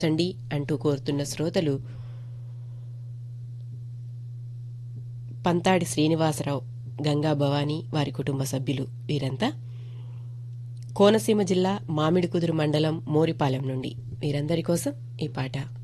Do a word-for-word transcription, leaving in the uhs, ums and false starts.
చండి అంటూ కోరుతున్న శ్రోతలు పంతాడి శ్రీనివాసరావు, గంగా భవానీ, వారి కుటుంబ సభ్యులు. వీరంతా కోనసీమ జిల్లా మామిడికుదురు మండలం మోరిపాలెం నుండి. వీరందరి కోసం ఈ పాట.